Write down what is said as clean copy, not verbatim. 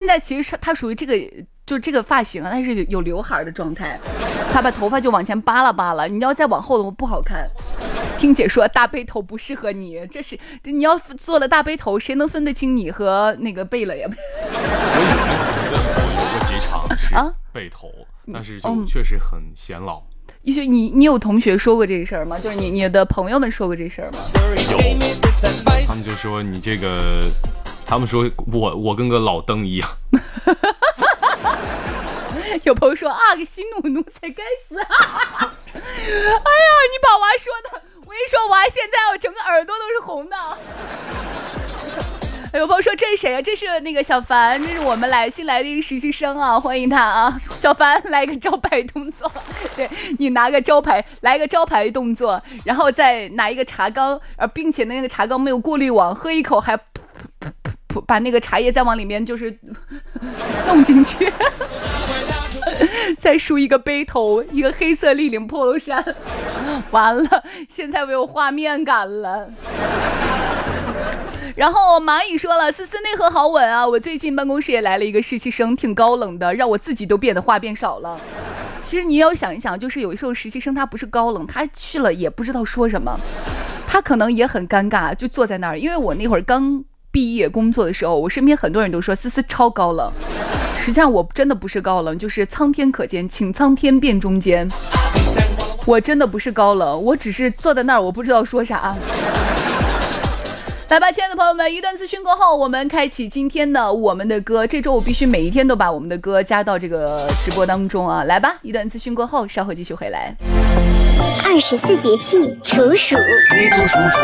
在其实他属于这个，就这个发型啊，他是有刘海的状态，他把头发就往前扒拉扒拉，你要再往后的话不好看。听姐说大背头不适合你，这是你要做了大背头，谁能分得清你和那个贝勒呀？ 我以前有过几场是背头，但是就确实很显老。 你有同学说过这事儿吗？就是你的朋友们说过这事儿吗？ 有，他们就说你这个，他们说我跟个老登一样。 有朋友说啊，个新奴才该死！哎呀，你把娃说的，我跟你说，娃现在我整个耳朵都是红的。有朋友说这是谁啊？这是那个小凡，这是我们新来的一个实习生啊，欢迎他啊！小凡来个招牌动作，对，你拿个招牌来个招牌动作，然后再拿一个茶缸，并且那个茶缸没有过滤网，喝一口还把那个茶叶再往里面就是弄进去。再梳一个背头，一个黑色立领 polo 衫，完了，现在我有画面感了。然后蚂蚁说了，思思内核好稳啊，我最近办公室也来了一个实习生，挺高冷的，让我自己都变得话变少了。其实你要想一想，就是有时候实习生他不是高冷，他去了也不知道说什么，他可能也很尴尬，就坐在那儿。因为我那会儿刚毕业工作的时候，我身边很多人都说思思超高冷，实际上我真的不是高冷，就是苍天可见，请苍天辨中间。我真的不是高冷，我只是坐在那儿，我不知道说啥。来吧，亲爱的朋友们，一段资讯过后，我们开启今天的我们的歌。这周我必须每一天都把我们的歌加到这个直播当中啊！来吧，一段资讯过后，稍后继续回来。 24节气处暑。